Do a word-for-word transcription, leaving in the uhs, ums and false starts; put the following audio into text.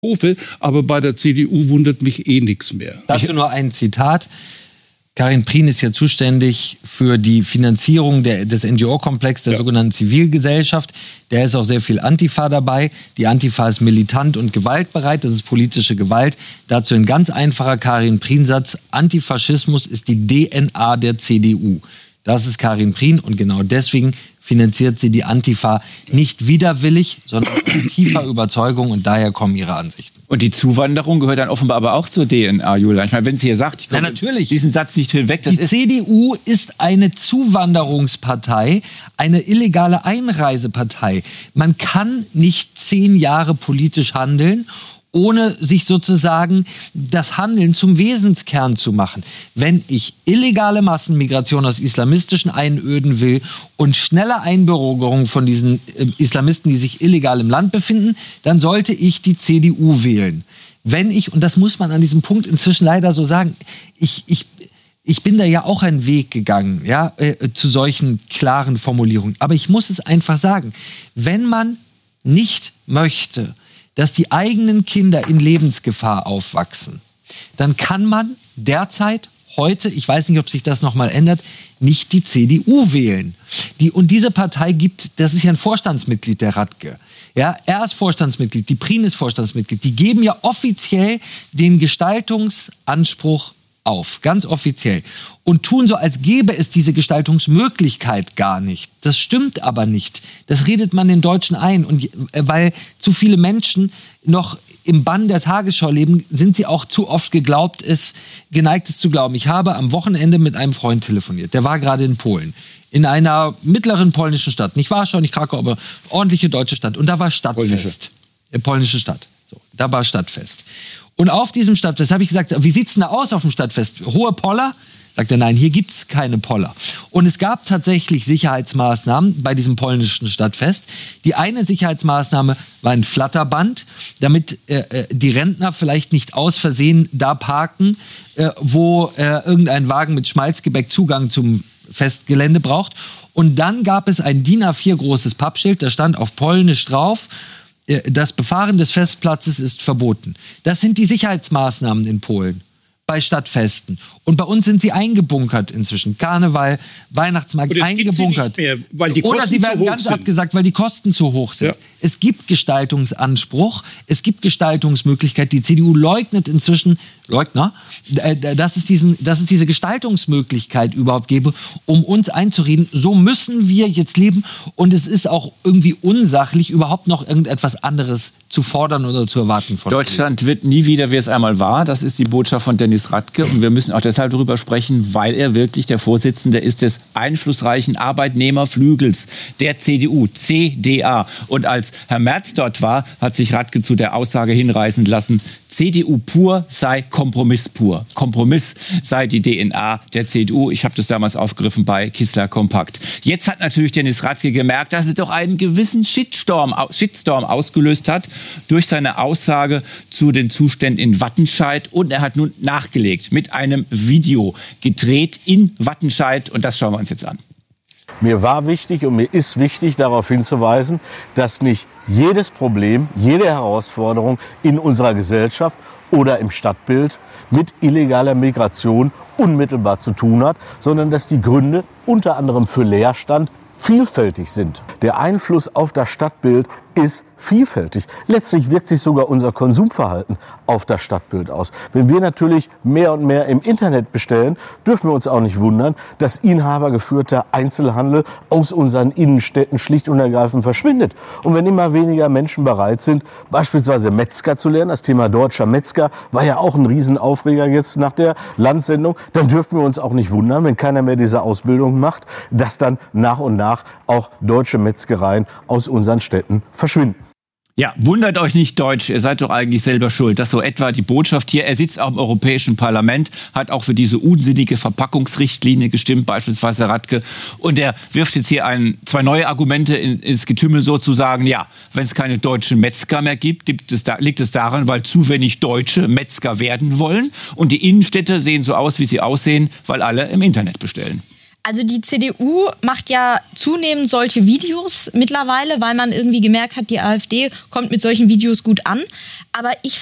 Aber bei der C D U wundert mich eh nichts mehr. Dazu nur ein Zitat. Karin Prien ist ja zuständig für die Finanzierung der, des N G O-Komplexes, der ja. sogenannten Zivilgesellschaft. Da ist auch sehr viel Antifa dabei. Die Antifa ist militant und gewaltbereit. Das ist politische Gewalt. Dazu ein ganz einfacher Karin Prien-Satz. Antifaschismus ist die D N A der C D U. Das ist Karin Prien und genau deswegen finanziert sie die Antifa nicht widerwillig, sondern aus tiefer Überzeugung und daher kommen ihre Ansichten. Und die Zuwanderung gehört dann offenbar aber auch zur D N A, Julia. Ich meine, wenn sie hier sagt, ich komme natürlich. diesen Satz nicht hinweg. Das die ist C D U ist eine Zuwanderungspartei, eine illegale Einreisepartei. Man kann nicht zehn Jahre politisch handeln, ohne sich sozusagen das Handeln zum Wesenskern zu machen. Wenn ich illegale Massenmigration aus islamistischen Einöden will und schnelle Einbürgerung von diesen äh, Islamisten, die sich illegal im Land befinden, dann sollte ich die C D U wählen. Wenn ich, und das muss man an diesem Punkt inzwischen leider so sagen, ich, ich, ich bin da ja auch einen Weg gegangen, ja, äh, zu solchen klaren Formulierungen. Aber ich muss es einfach sagen, wenn man nicht möchte, dass die eigenen Kinder in Lebensgefahr aufwachsen, dann kann man derzeit, heute, ich weiß nicht, ob sich das nochmal ändert, nicht die C D U wählen. Die, und diese Partei gibt, das ist ja ein Vorstandsmitglied der Radke. Ja, er ist Vorstandsmitglied, die Prien ist Vorstandsmitglied. Die geben ja offiziell den Gestaltungsanspruch auf, ganz offiziell. Und tun so, als gäbe es diese Gestaltungsmöglichkeit gar nicht. Das stimmt aber nicht. Das redet man den Deutschen ein. Und weil zu viele Menschen noch im Bann der Tagesschau leben, sind sie auch zu oft geglaubt, es, geneigt es zu glauben. Ich habe am Wochenende mit einem Freund telefoniert. Der war gerade in Polen. In einer mittleren polnischen Stadt. Nicht Warschau, nicht Krakau, aber ordentliche deutsche Stadt. Und da war Stadtfest. Polnische, äh, polnische Stadt. So, da war Stadtfest. Und auf diesem Stadtfest habe ich gesagt, wie sieht's denn da aus auf dem Stadtfest? Hohe Poller? Sagt er, nein, hier gibt's keine Poller. Und es gab tatsächlich Sicherheitsmaßnahmen bei diesem polnischen Stadtfest. Die eine Sicherheitsmaßnahme war ein Flatterband, damit äh, die Rentner vielleicht nicht aus Versehen da parken, äh, wo äh, irgendein Wagen mit Schmalzgebäck Zugang zum Festgelände braucht. Und dann gab es ein D I N A vier großes Pappschild, da stand auf Polnisch drauf: Das Befahren des Festplatzes ist verboten. Das sind die Sicherheitsmaßnahmen in Polen bei Stadtfesten. Und bei uns sind sie eingebunkert inzwischen. Karneval, Weihnachtsmarkt eingebunkert. Sie mehr, weil die Oder sie werden ganz sind. abgesagt, weil die Kosten zu hoch sind. Ja. Es gibt Gestaltungsanspruch, es gibt Gestaltungsmöglichkeit. Die C D U leugnet inzwischen, Leugner, dass es, diesen, dass es diese Gestaltungsmöglichkeit überhaupt gäbe, um uns einzureden, so müssen wir jetzt leben. Und es ist auch irgendwie unsachlich, überhaupt noch irgendetwas anderes zu fordern oder zu erwarten von Deutschland wird nie wieder, wie es einmal war. Das ist die Botschaft von Dennis Radke. Und wir müssen auch deshalb darüber sprechen, weil er wirklich der Vorsitzende ist des einflussreichen Arbeitnehmerflügels der C D U, C D A. Und als Herr Merz dort war, hat sich Radke zu der Aussage hinreißen lassen, C D U pur sei Kompromiss pur. Kompromiss sei die D N A der C D U. Ich habe das damals aufgegriffen bei Kissler Kompakt. Jetzt hat natürlich Dennis Radke gemerkt, dass es doch einen gewissen Shitstorm, Shitstorm ausgelöst hat durch seine Aussage zu den Zuständen in Wattenscheid. Und er hat nun nachgelegt mit einem Video gedreht in Wattenscheid. Und das schauen wir uns jetzt an. Mir war wichtig und mir ist wichtig, darauf hinzuweisen, dass nicht jedes Problem, jede Herausforderung in unserer Gesellschaft oder im Stadtbild mit illegaler Migration unmittelbar zu tun hat, sondern dass die Gründe unter anderem für Leerstand vielfältig sind. Der Einfluss auf das Stadtbild ist vielfältig. Letztlich wirkt sich sogar unser Konsumverhalten auf das Stadtbild aus. Wenn wir natürlich mehr und mehr im Internet bestellen, dürfen wir uns auch nicht wundern, dass inhabergeführter Einzelhandel aus unseren Innenstädten schlicht und ergreifend verschwindet. Und wenn immer weniger Menschen bereit sind, beispielsweise Metzger zu lernen, das Thema deutscher Metzger war ja auch ein Riesenaufreger jetzt nach der Landsendung, dann dürfen wir uns auch nicht wundern, wenn keiner mehr diese Ausbildung macht, dass dann nach und nach auch deutsche Metzgereien aus unseren Städten verschwinden. Ja, wundert euch nicht, Deutsch, ihr seid doch eigentlich selber schuld. Das ist so etwa die Botschaft hier. Er sitzt auch im Europäischen Parlament, hat auch für diese unsinnige Verpackungsrichtlinie gestimmt, beispielsweise Radke. Und er wirft jetzt hier ein, zwei neue Argumente in, ins Getümmel sozusagen. Ja, wenn es keine deutschen Metzger mehr gibt, gibt es da, liegt es daran, weil zu wenig Deutsche Metzger werden wollen. Und die Innenstädte sehen so aus, wie sie aussehen, weil alle im Internet bestellen. Also die C D U macht ja zunehmend solche Videos mittlerweile, weil man irgendwie gemerkt hat, die AfD kommt mit solchen Videos gut an. Aber ich